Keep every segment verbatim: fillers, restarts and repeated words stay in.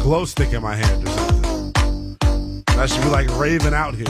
glow stick in my hand or something. I should be like raving out here.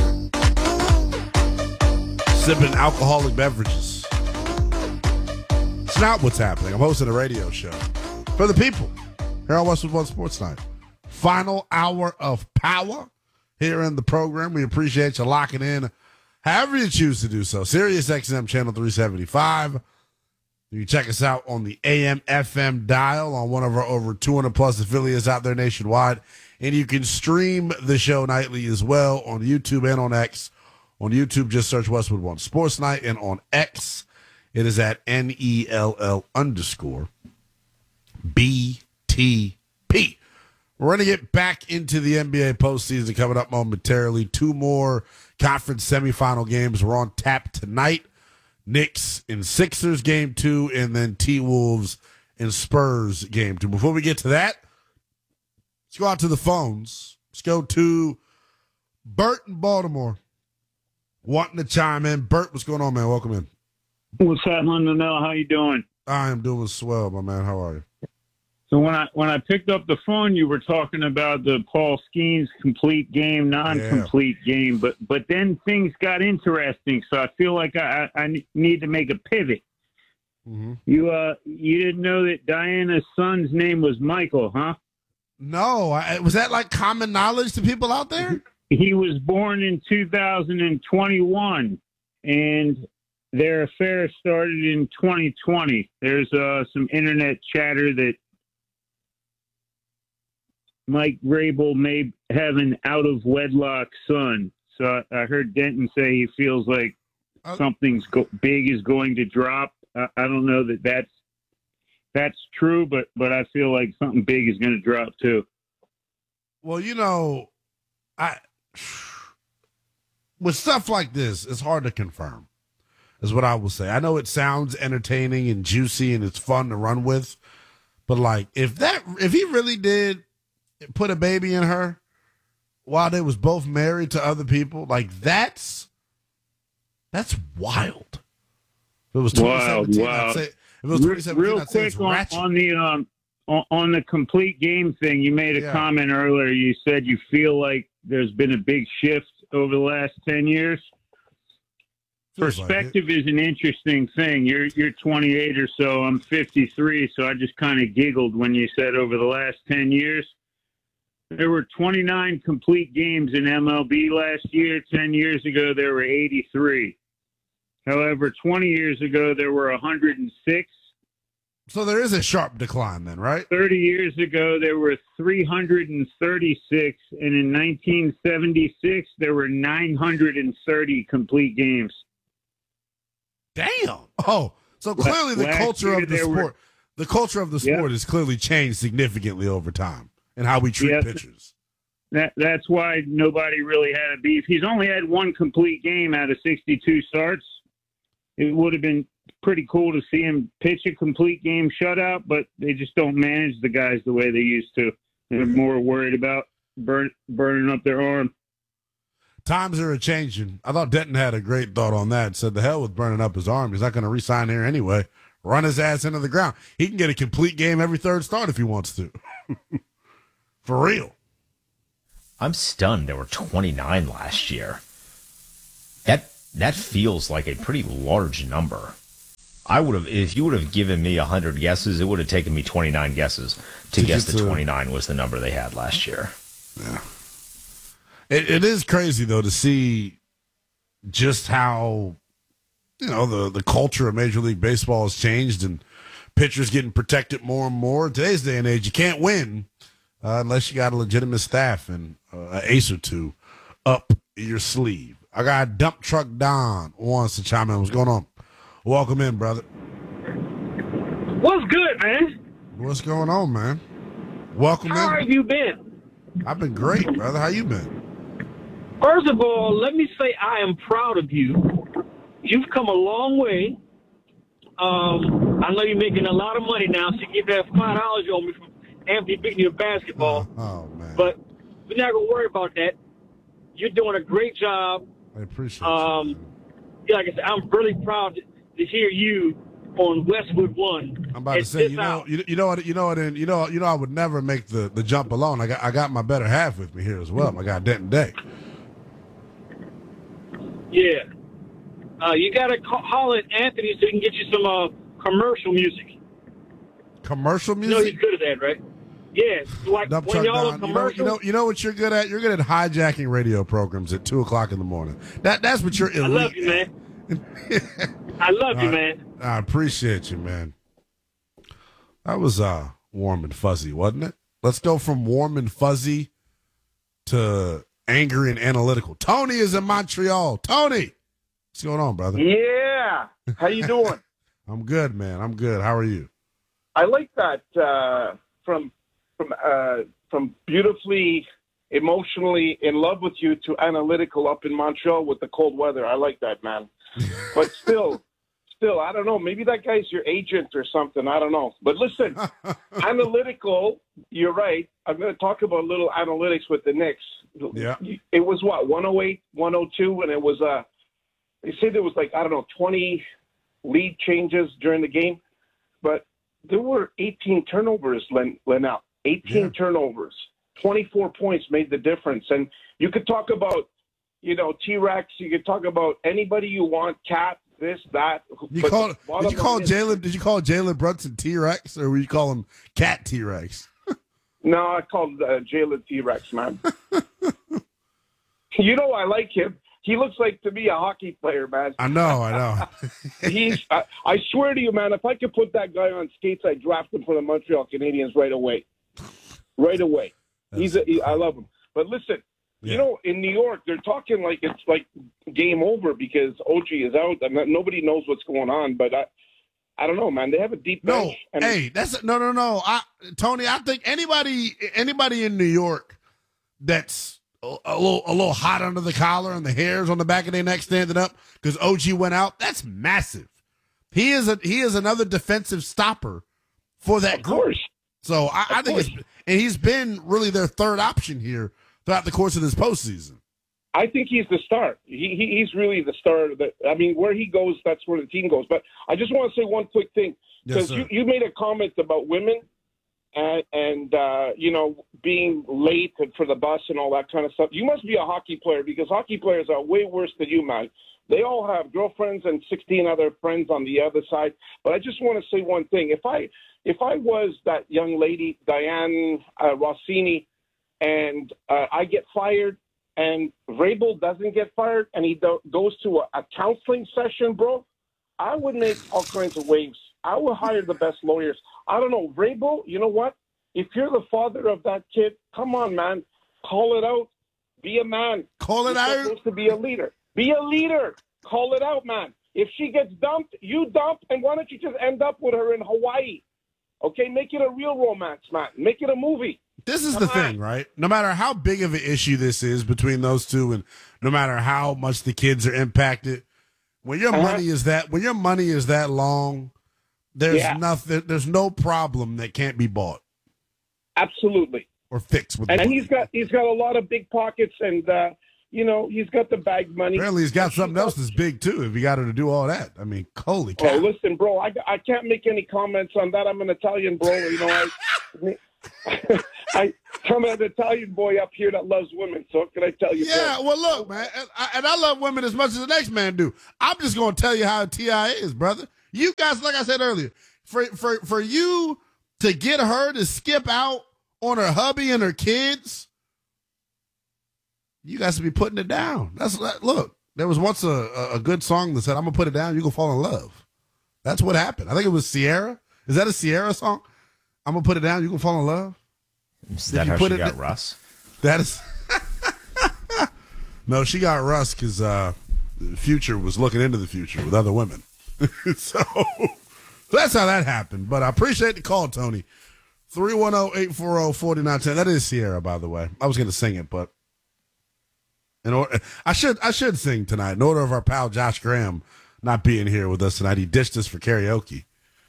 Sipping alcoholic beverages. It's not what's happening. I'm hosting a radio show for the people here on Westwood One Sports Night. Final hour of power here in the program. We appreciate you locking in however you choose to do so. Sirius X M Channel three seventy-five. You can check us out on the A M F M dial on one of our over two hundred plus affiliates out there nationwide. And you can stream the show nightly as well on YouTube and on X. On YouTube, just search Westwood One Sports Night. And on X, it is at N E L L underscore B T P. We're going to get back into the N B A postseason coming up momentarily. Two more conference semifinal games were on tap tonight. Knicks and Sixers game two, and then T-Wolves and Spurs game two. Before we get to that, let's go out to the phones. Let's go to Bert in Baltimore wanting to chime in. Bert, what's going on, man? Welcome in. What's happening, Manel? How you doing? I am doing swell, my man. How are you? So when I when I picked up the phone, you were talking about the Paul Skeens complete game, non-complete yeah. game, but but then things got interesting. So I feel like I, I need to make a pivot. Mm-hmm. You uh you didn't know that Diana's son's name was Michael, huh? No, I, was that like common knowledge to people out there? He was born in two thousand twenty-one, and their affair started in twenty twenty. There's uh, some internet chatter that Mike Vrabel may have an out-of-wedlock son. So I, I heard Denton say he feels like uh, something's go- big is going to drop. I, I don't know that that's, that's true, but, but I feel like something big is going to drop too. Well, you know, I with stuff like this, it's hard to confirm, is what I will say. I know it sounds entertaining and juicy and it's fun to run with, but like if that if he really did put a baby in her while they was both married to other people, like that's that's wild. If it was twenty seventeen, wow. I'd say if it was twenty seventeen, real I'd say quick it's on, ratchet. on the um on, on the complete game thing, you made a Yeah. comment earlier. You said you feel like there's been a big shift over the last ten years. Feels like Perspective is an interesting thing. You're you're twenty-eight or so. I'm fifty-three, so I just kind of giggled when you said over the last ten years. There were twenty-nine complete games in M L B last year. ten years ago, there were eighty-three. However, twenty years ago, there were one hundred six. So there is a sharp decline then, right? thirty years ago, there were three hundred thirty-six. And in nineteen seventy-six, there were nine hundred thirty complete games. Damn. Oh, so clearly the Last culture year of the there sport, were- the culture of the Yep. sport has clearly changed significantly over time and how we treat Yes. pitchers. That That's why nobody really had a beef. He's only had one complete game out of sixty-two starts. It would have been pretty cool to see him pitch a complete game shutout, but they just don't manage the guys the way they used to. They're more worried about burn, burning up their arm. Times are a-changing. I thought Denton had a great thought on that. Said the hell with burning up his arm. He's not going to re-sign here anyway. Run his ass into the ground. He can get a complete game every third start if he wants to. For real. I'm stunned there were twenty-nine last year. That that feels like a pretty large number. I would have, if you would have given me one hundred guesses, it would have taken me twenty-nine guesses to, to guess that twenty-nine was the number they had last year. Yeah. It, it is crazy, though, to see just how, you know, the, the culture of Major League Baseball has changed and pitchers getting protected more and more. In today's day and age, you can't win uh, unless you got a legitimate staff and uh, an ace or two up your sleeve. I got Dump Truck Don wants to chime in. What's going on? Welcome in, brother. What's good, man? What's going on, man? Welcome How in. have you been? I've been great, brother. How you been? First of all, let me say I am proud of you. You've come a long way. Um, I know you're making a lot of money now, so you give that five dollars you owe me from Anthony beating you at basketball. Oh, oh, man. But we're not going to worry about that. You're doing a great job. I appreciate um, you. Yeah, like I said, I'm really proud to, to hear you on Westwood One. I'm about to at say, this you know, hour. you, you know what, you know what, and you know, you know, I would never make the, the jump alone. I got I got my better half with me here as well. I got Denton Day. Yeah. Uh, you got to holler at Anthony so he can get you some uh, commercial music. Commercial You know he's music. good at that, right? Yeah. Like Dump when truck y'all are down. You know, commercial. you know, you know what you're good at. You're good at hijacking radio programs at two o'clock in the morning. That that's what you're elite. I love you, man. I love you, Uh, man. I appreciate you, man. That was uh warm and fuzzy, wasn't it? Let's go from warm and fuzzy to angry and analytical. Tony is in Montreal. Tony, what's going on, brother? Yeah. How you doing? I'm good, man. I'm good. How are you? I like that uh, from from uh, from beautifully emotionally in love with you to analytical up in Montreal with the cold weather. I like that, man. But still, still, I don't know. Maybe that guy's your agent or something. I don't know. But listen, analytical. You're right. I'm going to talk about a little analytics with the Knicks. Yeah. It was what one oh eight, one oh two, and it was uh. They said there was like I don't know twenty lead changes during the game, but there were eighteen turnovers, Len, Lenell. eighteen Yeah. turnovers. twenty-four points made the difference. And you could talk about, you know, T-Rex. You could talk about anybody you want, Cat, this, that. You but call the did bottom you call line is- Jalen did you call Jalen Brunson T-Rex or would you call him Cat T-Rex? No, I called uh, Jalen T-Rex, man. You know I like him. He looks like, to me, a hockey player, man. I know, I know. He's. I, I swear to you, man, if I could put that guy on skates, I'd draft him for the Montreal Canadiens right away. Right away. He's. A, he, I love him. But listen, Yeah. you know, in New York, they're talking like it's like game over because O G is out and nobody knows what's going on. But I, I don't know, man. They have a deep No, bench. And hey, that's no, no, no. I, Tony, I think anybody, anybody in New York that's a, a little, a little hot under the collar and the hairs on the back of their neck standing up because O G went out. That's massive. He is a, he is another defensive stopper for that of group. course. So I, I Of think it's, course. and he's been really their third option here throughout the course of this postseason. I think he's the star. He, he he's really the star. That I mean, where he goes, that's where the team goes. But I just want to say one quick thing Yes, because sir. you, you made a comment about women and and uh, you know being late for the bus and all that kind of stuff. You must be a hockey player because hockey players are way worse than you, man. They all have girlfriends and sixteen other friends on the other side. But I just want to say one thing: if I if I was that young lady, Diane uh, Rossini, and uh, I get fired. And Vrabel doesn't get fired, and he do- goes to a, a counseling session, bro, I would make all kinds of waves. I would hire the best lawyers. I don't know, Vrabel, you know what? If you're the father of that kid, come on, man. Call it out. Be a man. Call it You're out. supposed to be a leader. Be a leader. Call it out, man. If she gets dumped, you dump, and why don't you just end up with her in Hawaii? Okay, make it a real romance, man. Make it a movie. This is the thing, right? No matter how big of an issue this is between those two, and no matter how much the kids are impacted, when your Uh-huh. money is that when your money is that long, there's Yeah. nothing. There's no problem that can't be bought Absolutely. or fixed with. And money. he's got he's got a lot of big pockets, and uh, you know he's got the bag money. apparently he's got something else that's big too. If he got her to do all that, I mean, holy cow! Oh, listen, bro, I, I can't make any comments on that. I'm an Italian, bro. You know, I, I I'm an Italian boy up here that loves women. So what can I tell you? Yeah, bro? well, look, man, and I, and I love women as much as the next man do. I'm just going to tell you how T I is, brother. You guys, like I said earlier, for for for you to get her to skip out on her hubby and her kids, you guys to be putting it down. That's look. There was once a, a, a good song that said, "I'm gonna put it down. You gonna fall in love." That's what happened. I think it was Sierra. Is that a Sierra song? I'm gonna put it down. You gonna fall in love. Is Did that you how put she it got in- Russ? That is. No, she got Russ because uh, the Future was looking into the future with other women. so, so that's how that happened. But I appreciate the call, Tony. three one zero, eight four zero, four nine one zero. That is Sierra, by the way. I was going to sing it, but in order, I should I should sing tonight in order of our pal Josh Graham not being here with us tonight. He ditched us for karaoke.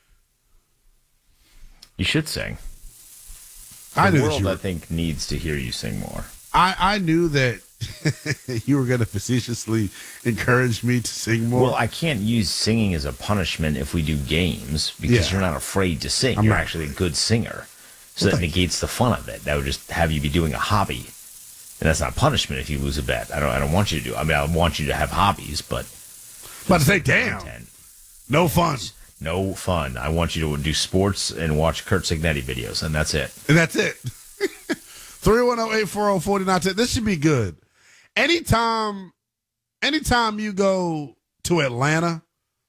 You should sing. I The knew that world, you I were, think, needs to hear you sing more. I, I knew that You were going to facetiously encourage me to sing more? Well, I can't use singing as a punishment if we do games because Yeah. you're not afraid to sing. I'm you're not actually a good singer. So Well, that thank negates the fun of it. That would just have you be doing a hobby. And that's not punishment if you lose a bet. I don't I don't want you to do I mean, I want you to have hobbies, but About to say, damn, content, no fun. no fun. I want you to do sports and watch Kurt Signetti videos, and that's it. And that's it. three one zero, eight four zero, four nine one zero. This should be good. Anytime, anytime you go to Atlanta,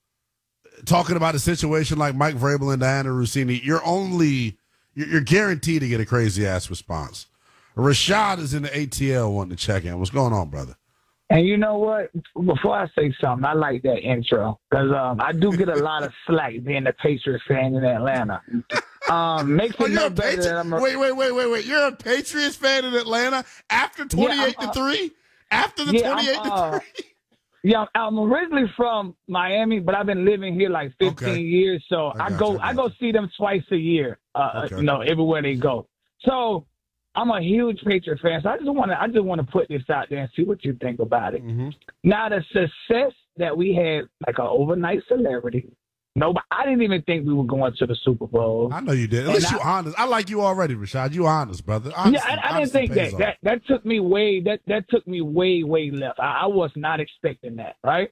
talking about a situation like Mike Vrabel and Diana Rossini, you're only, you're, you're guaranteed to get a crazy ass response. Rashad is in the A T L wanting to check in. What's going on, brother? And you know what? Before I say something, I like that intro because um, I do get a lot of slack being a Patriots fan in Atlanta. Um, makes Oh, me you're know a better Patri- that I'm a, wait, wait, wait, wait, wait. You're a Patriots fan in Atlanta after twenty-eight I'm, to uh, three? After the yeah, I'm, twenty-eight to uh, three? Yeah, I'm originally from Miami, but I've been living here like fifteen Okay. years. So I I, got go, you, I I got go see them twice a year. Uh, Okay. You know, everywhere they go. So I'm a huge Patriot fan. So I just want to, I just want to put this out there and see what you think about it. Mm-hmm. Now, the success that we had, like an overnight celebrity. Nobody, I didn't even think we were going to the Super Bowl. I know you did. At And least I- you honest. I like you already, Rashad. You honest, brother. Yeah, Honesty- I, I didn't honesty think pays that. off. That that took me way that that took me way way left. I, I was not expecting that, right?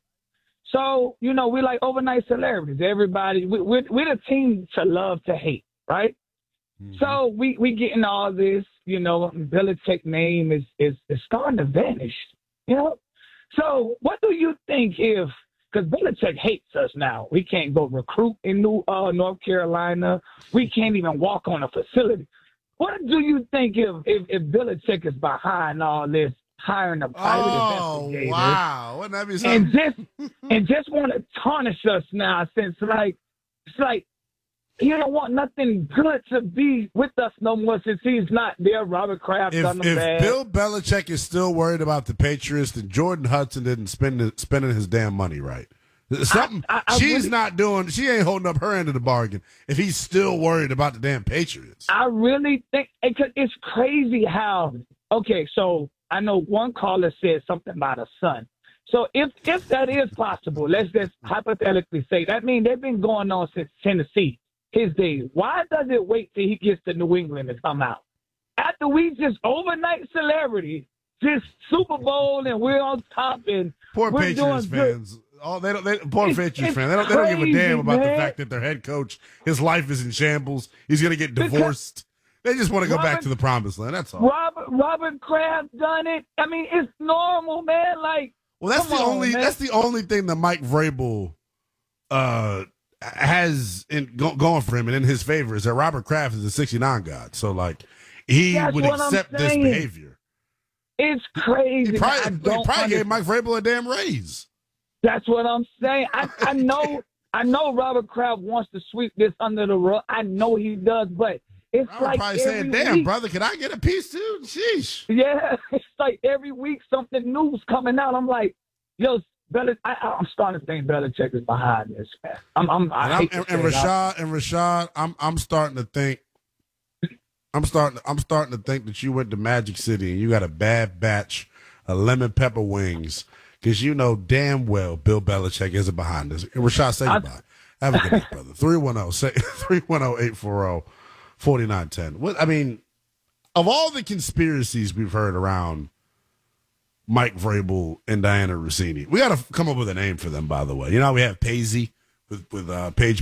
So you know, we're like overnight celebrities. Everybody, we, we're we're the team to love to hate, right? Mm-hmm. So we we getting all this, you know, Belichick name is is is starting to vanish, you know. So what do you think if? Because Belichick hates us now. We can't go recruit in New uh, North Carolina. We can't even walk on a facility. What do you think if, if, if Belichick is behind all this, hiring a private Oh, investigator, wow. Wouldn't that be and something? just and just want to tarnish us now? Since like it's like he don't want nothing good to be with us no more since he's not there. Robert Kraft If, done him if bad. Bill Belichick is still worried about the Patriots, then Jordan Hudson didn't spend it, spending his damn money right. Something I- I she's really- not doing. She ain't holding up her end of the bargain if he's still worried about the damn Patriots. I really think it could- it's crazy how. Okay, so I know one caller said something about a son. So if if that is possible, let's just hypothetically say that means they've been going on since Tennessee, his days. Why does it wait till he gets to New England to come out? After we just overnight celebrity, just Super Bowl and we're on top and Poor we're Patriots doing good. fans. Oh, they don't. They, poor It's- Patriots it's fans. They don't. They don't give a damn crazy, about the man. fact that their head coach, his life is in shambles. He's gonna get Because- divorced. They just want to go back Robert- to the promised land. That's all. Robert Robert Kraft done it. I mean, it's normal, man. Like, Well, that's come the on, only. man. That's the only thing that Mike Vrabel uh, has in, go, going for him and in his favor is that Robert Kraft is a sixty-nine god. So like he That's would what I'm accept this saying. behavior. it's crazy. He I probably, he don't probably gave understand. Mike Vrabel a damn raise. That's what I'm saying. I, I know I know Robert Kraft wants to sweep this under the rug. I know he does, but it's I'm like probably every saying, "Damn, week, brother, can I get a piece too?" Sheesh. Yeah, it's like every week something new's coming out. I'm like, yo, Belich- I, I'm starting to think Belichick is behind this, man. I'm, I'm, I And, I'm, hate to and, and say it. I- Rashad and Rashad, I'm I'm starting to think. I'm starting. I'm starting to think that you went to Magic City and you got a bad batch of lemon pepper wings because you know damn well Bill Belichick isn't behind this. Rashad, say I- goodbye. Have a good night, brother. three one zero say three one zero eight four zero four nine one zero. What I mean, of all the conspiracies we've heard around Mike Vrabel and Diana Rossini, we got to come up with a name for them. By the way, you know we have Paisy with with uh, Paige